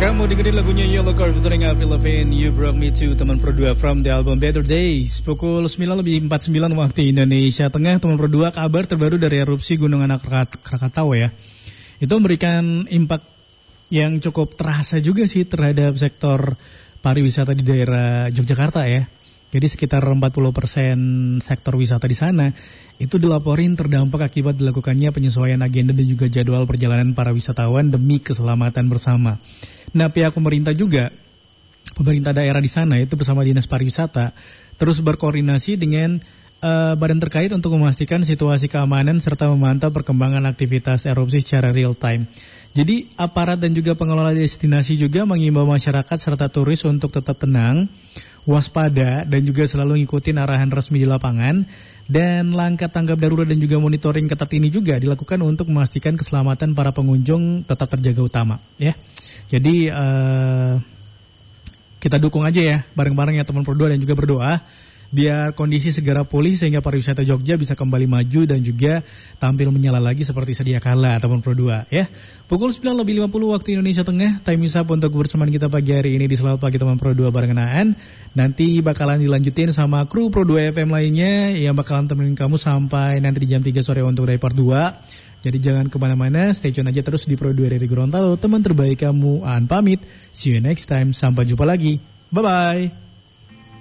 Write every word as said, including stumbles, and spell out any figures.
Kamu dengerin lagunya Yellow Card featuring Avril Lavigne, You Brought Me To, teman Pro dua from the album Better Days. Pukul sembilan lebih empat puluh sembilan waktu Indonesia Tengah. Teman Pro dua, kabar terbaru dari erupsi Gunung Anak Krakatau ya. Itu memberikan impact yang cukup terasa juga sih terhadap sektor pariwisata di daerah Yogyakarta ya. Jadi sekitar empat puluh persen sektor wisata di sana itu dilaporin terdampak akibat dilakukannya penyesuaian agenda dan juga jadwal perjalanan para wisatawan demi keselamatan bersama. Nah, pihak pemerintah juga, pemerintah daerah di sana itu bersama Dinas Pariwisata terus berkoordinasi dengan uh, badan terkait untuk memastikan situasi keamanan serta memantau perkembangan aktivitas erupsi secara real time. Jadi aparat dan juga pengelola destinasi juga mengimbau masyarakat serta turis untuk tetap tenang, waspada dan juga selalu ngikutin arahan resmi di lapangan, dan langkah tanggap darurat dan juga monitoring ketat ini juga dilakukan untuk memastikan keselamatan para pengunjung tetap terjaga utama ya. Jadi uh, kita dukung aja ya bareng-bareng ya teman Pro dua dan juga berdoa biar kondisi segera pulih sehingga pariwisata Jogja bisa kembali maju dan juga tampil menyala lagi seperti sedia kala teman Pro dua ya. Pukul sembilan lebih lima puluh waktu Indonesia Tengah, time is up untuk kebersamaan kita pagi hari ini di Selamat Pagi teman Pro dua barengan Aan. Nanti bakalan dilanjutin sama kru Pro dua F M lainnya yang bakalan temenin kamu sampai nanti di jam tiga sore untuk dari part dua. Jadi jangan kemana-mana, stay tune aja terus di Pro dua dari Gorontalo, teman terbaik kamu. Aan pamit, see you next time, sampai jumpa lagi, bye-bye.